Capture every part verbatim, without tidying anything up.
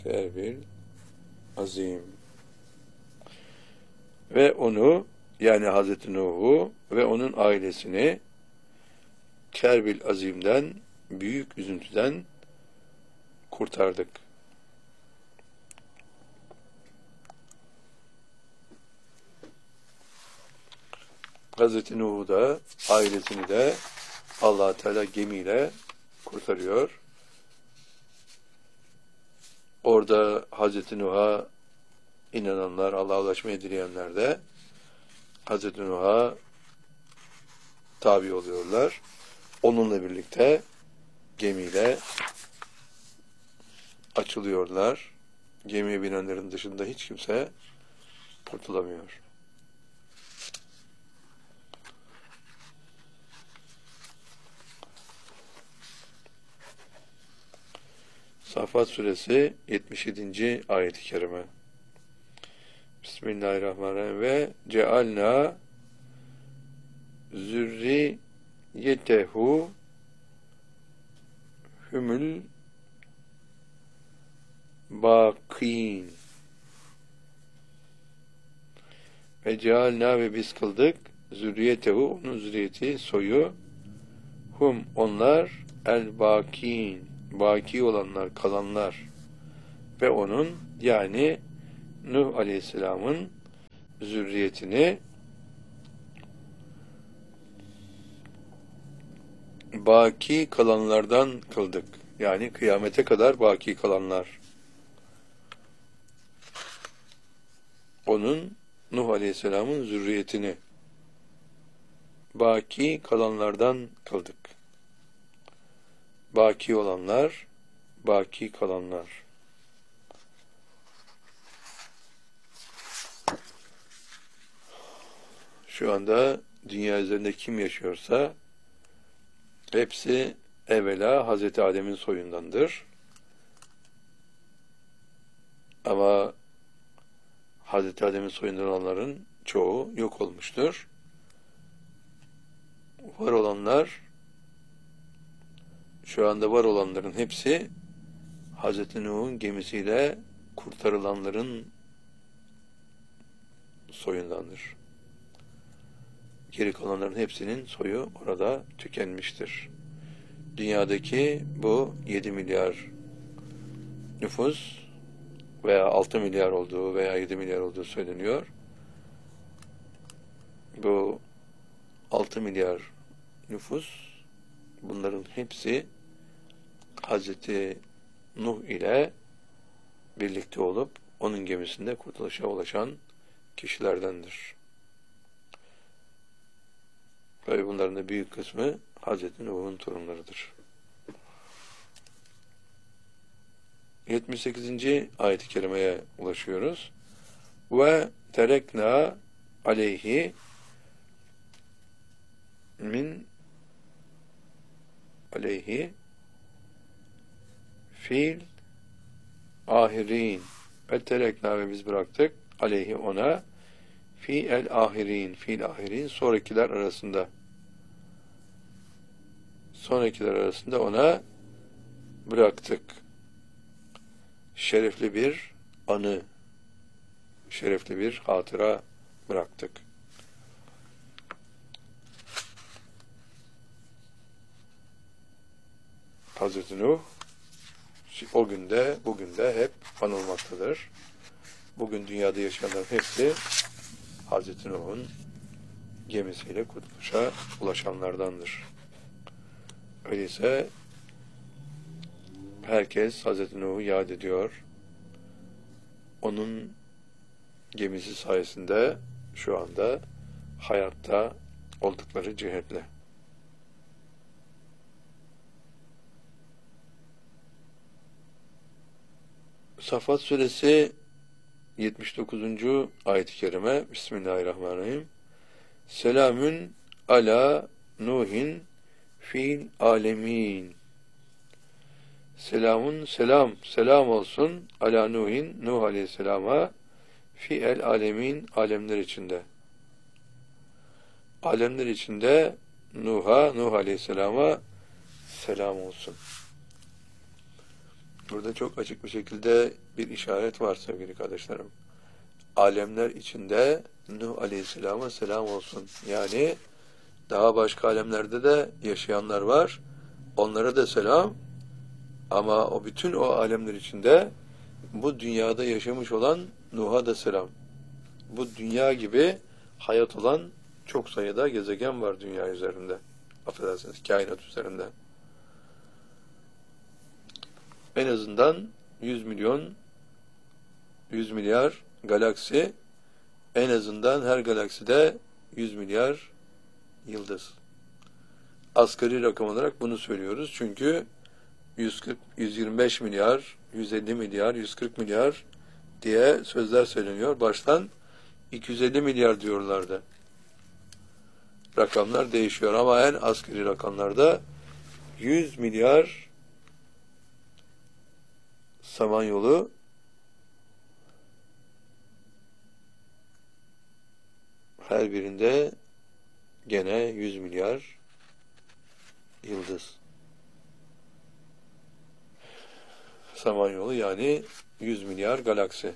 Kerbil azim. Ve onu, yani Hazreti Nuh'u ve onun ailesini Kerbil azimden, büyük üzüntüden kurtardık. Hazreti Nuh'u da, ailesini de Allah Teala gemiyle kurtarıyor. Orada Hazreti Nuh'a inananlar, Allah'a ulaşmayı dileyenler de Hazreti Nuh'a tabi oluyorlar. Onunla birlikte gemiyle açılıyorlar. Gemiye binenlerin dışında hiç kimse kurtulamıyor. Safat suresi yetmiş yedinci ayet-i kerime. Bismillahirrahmanirrahim. Ve cealna zürriyetehu hümül bâkîn. Ve cealna ve biz kıldık zürriyetehu, onun zürriyeti, soyu, hum onlar, el bâkîn, baki olanlar, kalanlar ve onun, yani Nuh Aleyhisselam'ın zürriyetini baki kalanlardan kıldık. Yani kıyamete kadar baki kalanlar. Onun, Nuh Aleyhisselam'ın zürriyetini baki kalanlardan kıldık. Baki olanlar, baki kalanlar. Şu anda dünya üzerinde kim yaşıyorsa hepsi evvela Hazreti Adem'in soyundandır. Ama Hazreti Adem'in soyundan olanların çoğu yok olmuştur. Var olanlar, şu anda var olanların hepsi Hazreti Nuh'un gemisiyle kurtarılanların soyundandır. Geri kalanların hepsinin soyu orada tükenmiştir. Dünyadaki bu yedi milyar nüfus veya altı milyar olduğu veya yedi milyar olduğu söyleniyor. Bu altı milyar nüfus, bunların hepsi Hazreti Nuh ile birlikte olup onun gemisinde kurtuluşa ulaşan kişilerdendir. Ve bunların da büyük kısmı Hazreti Nuh'un torunlarıdır. yetmiş sekizinci ayet-i kerimeye ulaşıyoruz. Ve terekna aleyhi min aleyhi fil ahirin. Ve terekna ve biz bıraktık aleyhi ona fi el ahirin, fil ahirin, sonrakiler arasında. Sonrakiler arasında ona bıraktık. Şerefli bir anı, şerefli bir hatıra bıraktık. Hazreti Nuh o günde, bugün de hep anılmaktadır. Bugün dünyada yaşayanların hepsi Hazreti Nuh'un gemisiyle kurtuluşa ulaşanlardandır. Öyleyse herkes Hazreti Nuh'u yad ediyor. Onun gemisi sayesinde şu anda hayatta oldukları cihetle. Safat suresi yetmiş dokuzuncu ayet-i kerime. Bismillahirrahmanirrahim. Selamün ala Nuhin fil alemin. Selamun, selam, selam olsun ala Nuhin, Nuh Aleyhisselam'a fi el alemin, alemler içinde. Alemler içinde Nuh'a, Nuh Aleyhisselam'a selam olsun. Burada çok açık bir şekilde bir işaret var sevgili kardeşlerim. Alemler içinde Nuh Aleyhisselam'a selam olsun. Yani daha başka alemlerde de yaşayanlar var. Onlara da selam. Ama o bütün o alemler içinde bu dünyada yaşamış olan Nuh'a da selam. Bu dünya gibi hayat olan çok sayıda gezegen var dünya üzerinde. Affedersiniz, kainat üzerinde. En azından yüz milyon, yüz milyar galaksi, en azından her galakside yüz milyar yıldız. Asgari rakam olarak bunu söylüyoruz. Çünkü yüz kırk, yüz yirmi beş milyar, yüz elli milyar, yüz kırk milyar diye sözler söyleniyor. Baştan iki yüz elli milyar diyorlardı. Rakamlar değişiyor ama en asgari rakamlarda yüz milyar Samanyolu her birinde gene yüz milyar yıldız. Samanyolu yani yüz milyar galaksi.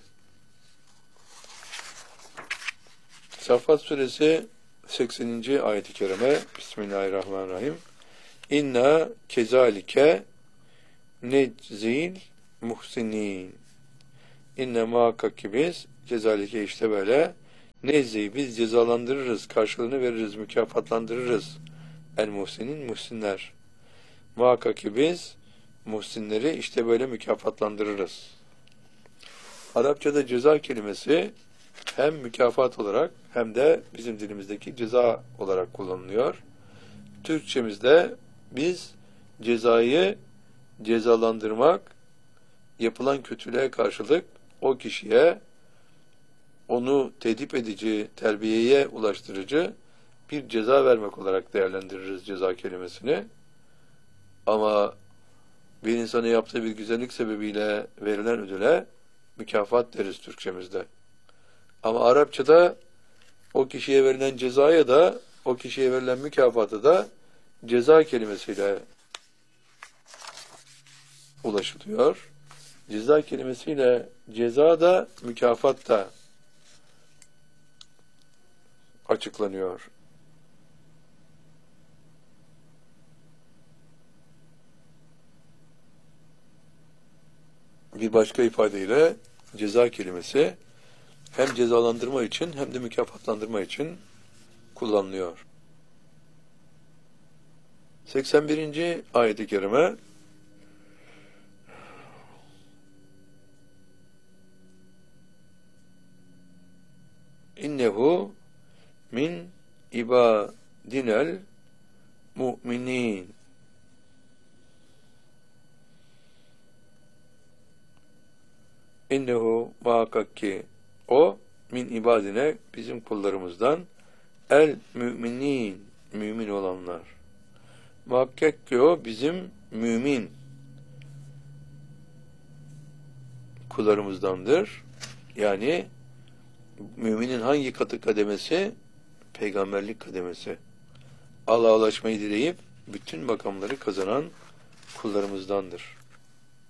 Saffat suresi sekseninci ayet-i kerime. Bismillahirrahmanirrahim. İnna kezalike neczil muhsinin. İnne muhakkak ki biz kezalike işte böyle nezzi biz cezalandırırız, karşılığını veririz, mükafatlandırırız. El muhsinin muhsinler. Muhakkak ki biz muhsinleri işte böyle mükafatlandırırız. Arapçada ceza kelimesi hem mükafat olarak hem de bizim dilimizdeki ceza olarak kullanılıyor. Türkçemizde biz cezayı cezalandırmak, yapılan kötülüğe karşılık o kişiye onu tedip edici, terbiyeye ulaştırıcı bir ceza vermek olarak değerlendiririz ceza kelimesini. Ama bir insana yaptığı bir güzellik sebebiyle verilen ödüle mükafat deriz Türkçemizde. Ama Arapçada o kişiye verilen cezaya da, o kişiye verilen mükafatı da ceza kelimesiyle ulaşılıyor. Ceza kelimesiyle ceza da mükafat da açıklanıyor. Bir başka ifadeyle ceza kelimesi hem cezalandırma için hem de mükafatlandırma için kullanılıyor. seksen birinci ayet-i kerime İnnehu min ibadinel mu'minin. İnnehu muhakkak ki o min ibadine bizim kullarımızdan el müminin mümin olanlar. Muhakkak ki o bizim mümin kullarımızdandır. Yani müminin hangi katı kademesi? Peygamberlik kademesi. Allah'a ulaşmayı dileyip bütün makamları kazanan kullarımızdandır.